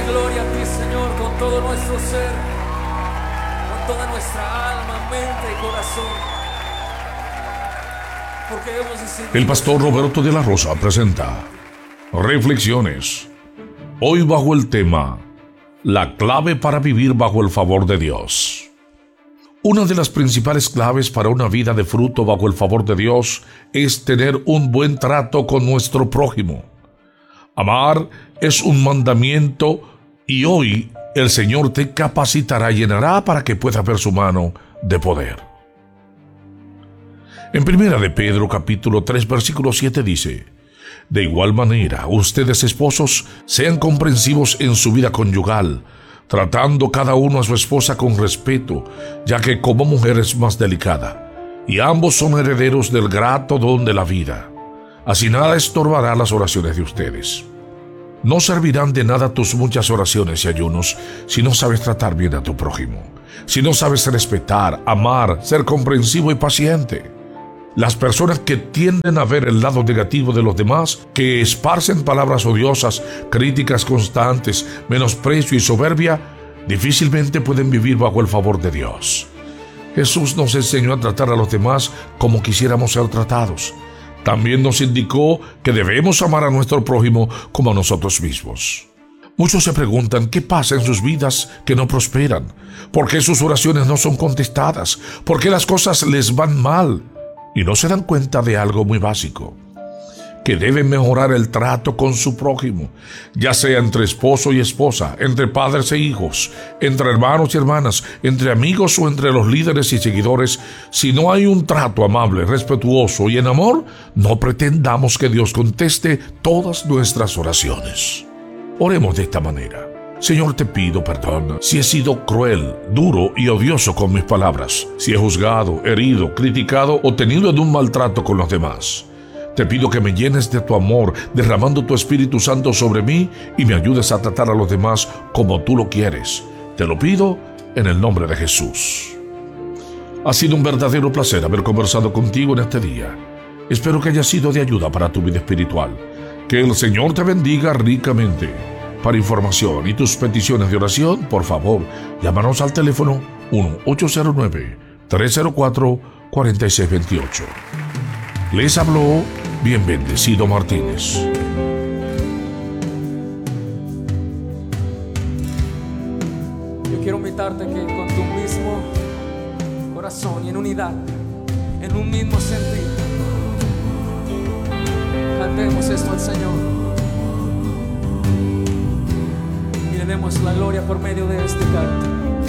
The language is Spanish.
gloria a ti, Señor, con todo nuestro ser, con toda nuestra alma, mente y corazón. Porque hemos decidido... El pastor Roberto de la Rosa presenta Reflexiones. Hoy bajo el tema La clave para vivir bajo el favor de Dios. Una de las principales claves para una vida de fruto bajo el favor de Dios es tener un buen trato con nuestro prójimo. Amar es un mandamiento y hoy el Señor te capacitará y llenará para que puedas ver su mano de poder. En 1 de Pedro capítulo 3 versículo 7 dice: de igual manera, ustedes esposos sean comprensivos en su vida conyugal, tratando cada uno a su esposa con respeto, ya que como mujer es más delicada, y ambos son herederos del grato don de la vida. Así nada estorbará las oraciones de ustedes. No servirán de nada tus muchas oraciones y ayunos si no sabes tratar bien a tu prójimo, si no sabes respetar, amar, ser comprensivo y paciente. Las personas que tienden a ver el lado negativo de los demás, que esparcen palabras odiosas, críticas constantes, menosprecio y soberbia, difícilmente pueden vivir bajo el favor de Dios. Jesús nos enseñó a tratar a los demás como quisiéramos ser tratados. También nos indicó que debemos amar a nuestro prójimo como a nosotros mismos. Muchos se preguntan qué pasa en sus vidas que no prosperan, por qué sus oraciones no son contestadas, por qué las cosas les van mal. Y no se dan cuenta de algo muy básico, que deben mejorar el trato con su prójimo, ya sea entre esposo y esposa, entre padres e hijos, entre hermanos y hermanas, entre amigos o entre los líderes y seguidores. Si no hay un trato amable, respetuoso y en amor, no pretendamos que Dios conteste todas nuestras oraciones. Oremos de esta manera. Señor, te pido perdón si he sido cruel, duro y odioso con mis palabras, si he juzgado, herido, criticado o tenido en un maltrato con los demás. Te pido que me llenes de tu amor, derramando tu Espíritu Santo sobre mí y me ayudes a tratar a los demás como tú lo quieres. Te lo pido en el nombre de Jesús. Ha sido un verdadero placer haber conversado contigo en este día. Espero que haya sido de ayuda para tu vida espiritual. Que el Señor te bendiga ricamente. Para información y tus peticiones de oración, por favor, llámanos al teléfono 1-809-304-4628. Les habló Bien Bendecido Martínez. Yo quiero invitarte que con tu mismo corazón y en unidad, en un mismo sentir, cantemos esto al Señor. Y le demos la gloria por medio de este canto.